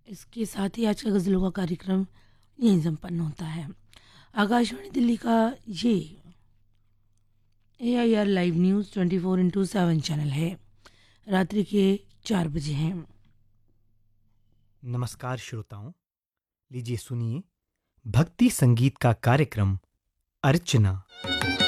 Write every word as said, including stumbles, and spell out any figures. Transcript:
इसके साथ ही आज का गज़लों का कार्यक्रम यहीं संपन्न होता है। आकाशवाणी दिल्ली का ये ए I R live news twenty four into seven channel है। रात्रि के चार बजे हैं। नमस्कार श्रोताओं, लीजिए सुनिए भक्ति संगीत का कार्यक्रम अर्चना।